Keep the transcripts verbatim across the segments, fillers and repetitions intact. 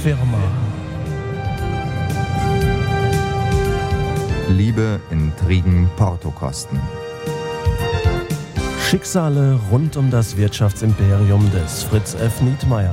Firma. Liebe, Intrigen, Portokosten. Schicksale rund um das Wirtschaftsimperium des Fritz F. Nietmeyer.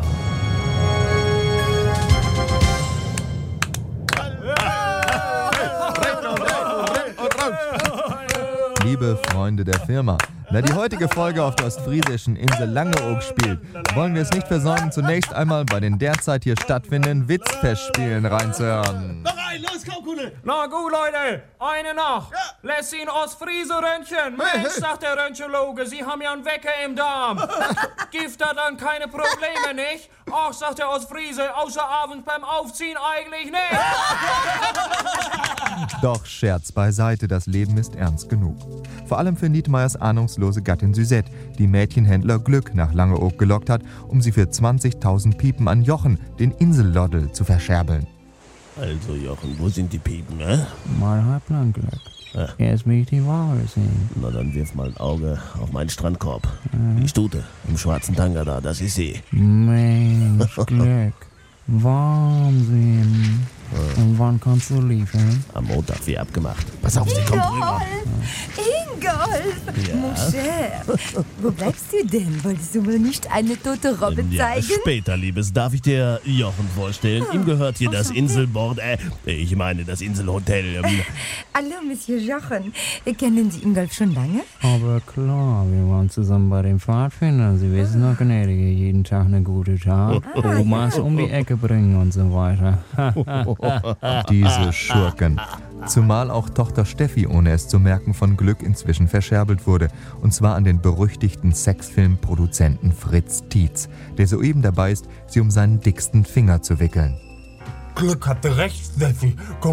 Liebe Freunde der Firma, da die heutige Folge auf der ostfriesischen Insel Langeoog spielt, wollen wir es nicht versäumen, zunächst einmal bei den derzeit hier stattfindenden Witzfestspielen reinzuhören. Noch ein, los, komm, Kunde! Na gut, Leute, eine noch. Ja. Lässt ihn Ostfriese röntgen. Mensch, sagt der Röntgenologe, Sie haben ja einen Wecker im Darm. Gibt da dann keine Probleme, nicht? Ach, sagt der Ostfriese, außer abends beim Aufziehen eigentlich nicht. Doch Scherz beiseite, das Leben ist ernst genug. Vor allem für Nietmeyers ahnungslose Gattin Suzette, die Mädchenhändler Glück nach Langeoog gelockt hat, um sie für zwanzigtausend Piepen an Jochen, den Inselloddel, zu verscherbeln. Also, Jochen, wo sind die Piepen, ne? Mal Halblandglück. Ja. Erst will ich die Ware sehen. Na, dann wirf mal ein Auge auf meinen Strandkorb. Die Stute im schwarzen Tanga da, das ist sie. Mensch, Glück. Wahnsinn. Und wann kannst du liefern? Am Montag, wie abgemacht. Pass auf, sie kommt rüber. Ingolf, Ja? mon cher, wo bleibst du denn? Wolltest du mir nicht eine tote Robbe Ja, zeigen? später, Liebes. Darf ich dir Jochen vorstellen? Ihm gehört hier das Inselbord, äh, ich meine das Inselhotel. Ähm, Hallo, Monsieur Jochen. Kennen Sie Ingolf schon lange? Aber klar, wir waren zusammen bei den Pfadfindern. Sie wissen doch, gnädige, jeden Tag eine gute Tat. Omas um die Ecke bringen und so weiter. Diese Schurken. Zumal auch Tochter Steffi, ohne es zu merken, von Glück inzwischen verscherbelt wurde. Und zwar an den berüchtigten Sexfilmproduzenten Fritz Tietz, der soeben dabei ist, sie um seinen dicksten Finger zu wickeln. Glück hatte recht, Steffi. Komm